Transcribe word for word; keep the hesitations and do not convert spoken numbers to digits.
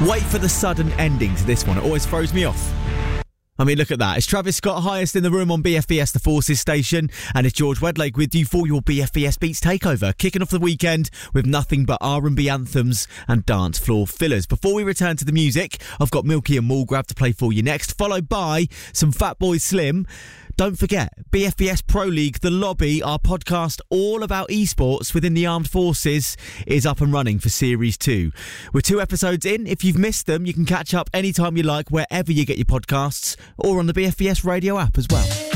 Wait for the sudden ending to this one. It always throws me off. I mean, look at that. It's Travis Scott, highest in the room on B F B S, the Forces station, and it's George Wedlake with you for your B F B S Beats Takeover, kicking off the weekend with nothing but R and B anthems and dance floor fillers. Before we return to the music, I've got Milky and Mulgrave to play for you next, followed by some Fatboy Slim. Don't forget, B F B S Pro League, The Lobby, our podcast all about esports within the armed forces, is up and running for Series two. We're two episodes in. If you've missed them, you can catch up anytime you like, wherever you get your podcasts, or on the B F B S radio app as well.